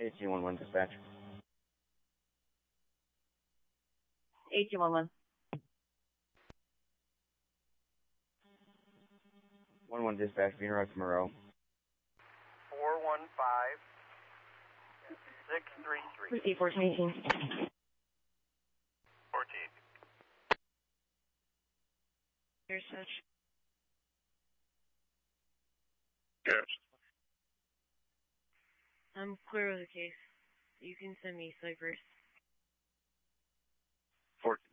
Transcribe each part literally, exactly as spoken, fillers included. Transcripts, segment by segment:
eighteen one one dispatch. eighteen one one. one one dispatch, being arrived from Monroe. four one five, six three three. Receive fourteen eighteen. fourteen. Here's such. Yes. I'm clear with the case. You can send me ciphers. fourteen.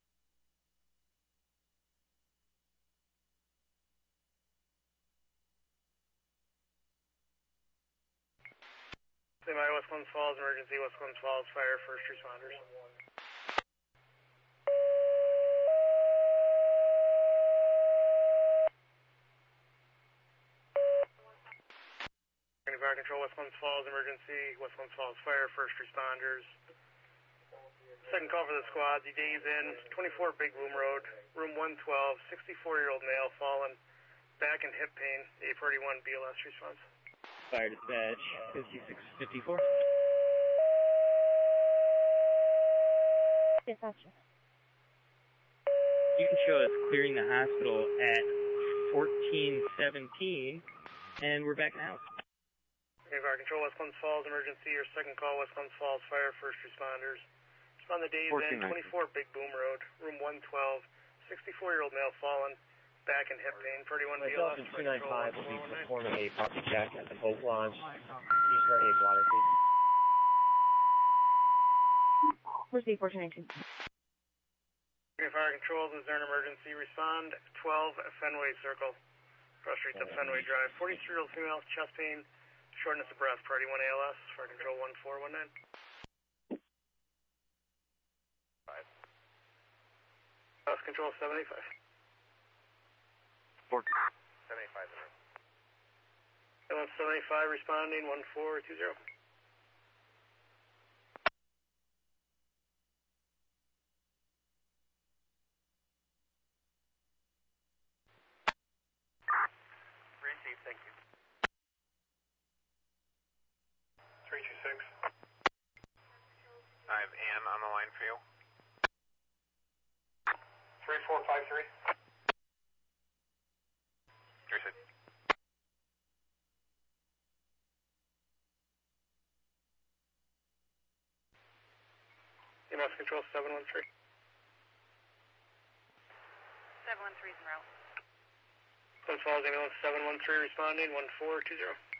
Semi West Glens Falls, emergency West Glens Falls, fire, first responders. Fire control, West Glens Falls, emergency, West Glens Falls, fire, first responders. Second call for the squad, the day's in, twenty-four Big Boom Road, room one twelve, sixty-four-year-old male fallen, back and hip pain, eight forty-one B L S response. Fire dispatch, fifty-six fifty-four. Dispatch. You can show us clearing the hospital at fourteen seventeen, and we're back in the house. Okay, fire control, West Glens Falls, emergency, your second call, West Glens Falls, fire, first responders. Respond the days in, twenty-four Big Boom Road, room one twelve, sixty-four-year-old male fallen, back and hip pain, thirty-one B L S. two ninety-five will be performing a property check at the boat launch, Eastern eight Water Street. Receive fourteen eighteen. Okay, fire control, Luzerne emergency, respond, twelve Fenway Circle, cross streets up Fenway Drive, forty-three-year-old female, chest pain, shortness of breath, priority one A L S, fire control one four one nine. Five. House control seven eighty-five. fourteen. seven eighty-five. seven eighty-five responding, one four two zero. Received, thank you. three two six. I have Ann on the line for you. three four five three. Understood. E M S control seven one three. seven one three's en route. Glens Falls ambulance seven one three responding, one four two zero.